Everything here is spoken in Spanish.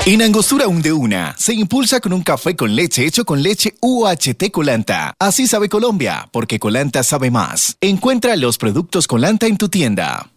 En Angostura un de una, se impulsa con un café con leche hecho con leche UHT Colanta. Así sabe Colombia, porque Colanta sabe más. Encuentra los productos Colanta en tu tienda.